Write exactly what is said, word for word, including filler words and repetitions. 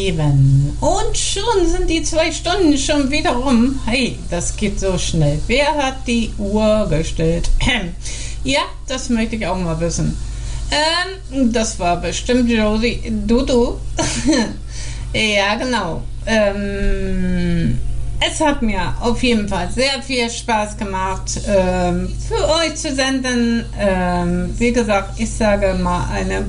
sieben. Und schon sind die zwei Stunden schon wieder rum. Hey, das geht so schnell. Wer hat die Uhr gestellt? Ja, das möchte ich auch mal wissen. Ähm, das war bestimmt Josie. Dudu. Ja, genau. Ähm, es hat mir auf jeden Fall sehr viel Spaß gemacht, ähm, für euch zu senden. Ähm, wie gesagt, ich sage mal eine